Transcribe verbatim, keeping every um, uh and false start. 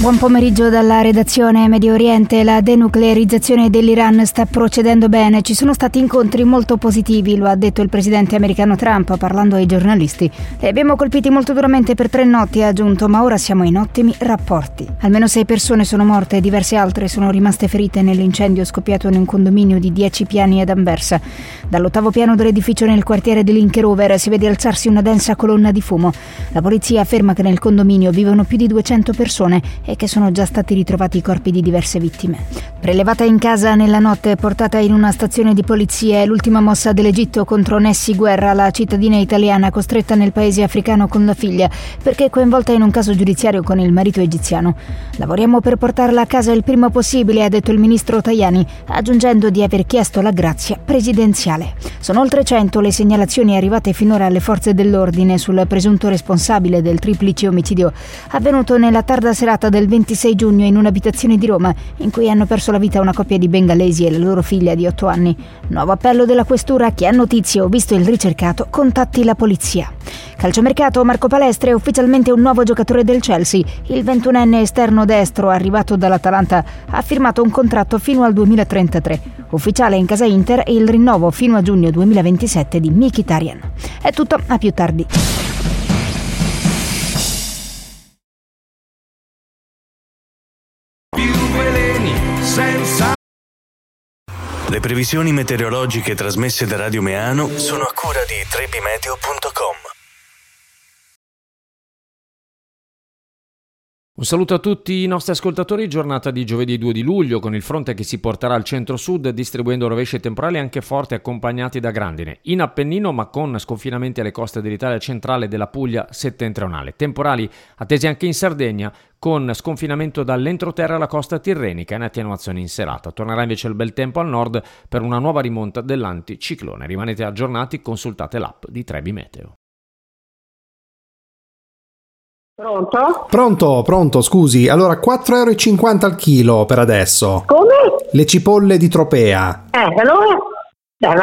Buon pomeriggio dalla redazione Medio Oriente. La denuclearizzazione dell'Iran sta procedendo bene. Ci sono stati incontri molto positivi, lo ha detto il presidente americano Trump parlando ai giornalisti. Li abbiamo colpiti molto duramente per tre notti, ha aggiunto, ma ora siamo in ottimi rapporti. Almeno sei persone sono morte e diverse altre sono rimaste ferite nell'incendio scoppiato in un condominio di dieci piani ad Anversa. Dall'ottavo piano dell'edificio nel quartiere di Linkerover si vede alzarsi una densa colonna di fumo. La polizia afferma che nel condominio vivono più di duecento persone e che sono già stati ritrovati i corpi di diverse vittime. Prelevata in casa nella notte e portata in una stazione di polizia è l'ultima mossa dell'Egitto contro Nessi Guerra, la cittadina italiana costretta nel paese africano con la figlia, perché è coinvolta in un caso giudiziario con il marito egiziano. Lavoriamo per portarla a casa il prima possibile, ha detto il ministro Tajani, aggiungendo di aver chiesto la grazia presidenziale. Sono oltre cento le segnalazioni arrivate finora alle forze dell'ordine sul presunto responsabile del triplice omicidio avvenuto nella tarda serata del ventisei giugno in un'abitazione di Roma, in cui hanno perso la vita una coppia di bengalesi e la loro figlia di otto anni. Nuovo appello della questura: chi ha notizie o visto il ricercato contatti la polizia. Calciomercato, Marco Palestra è ufficialmente un nuovo giocatore del Chelsea. Il ventunenne esterno destro arrivato dall'Atalanta ha firmato un contratto fino al duemilatrentatré. Ufficiale in casa Inter è il rinnovo fino a giugno duemilaventisette di Mkhitaryan. È tutto, a più tardi. Le previsioni meteorologiche trasmesse da Radio Meano sono a cura di trebimeteo punto com. Un saluto a tutti i nostri ascoltatori, giornata di giovedì due di luglio con il fronte che si porterà al centro-sud distribuendo rovesci temporali anche forti accompagnati da grandine. In Appennino ma con sconfinamenti alle coste dell'Italia centrale e della Puglia settentrionale. Temporali attesi anche in Sardegna con sconfinamento dall'entroterra alla costa tirrenica in attenuazione in serata. Tornerà invece il bel tempo al nord per una nuova rimonta dell'anticiclone. Rimanete aggiornati, consultate l'app di Trebi Meteo. Pronto? Pronto, pronto, scusi. Allora, quattro euro e cinquanta al chilo per adesso. Come? Le cipolle di Tropea. Eh, allora?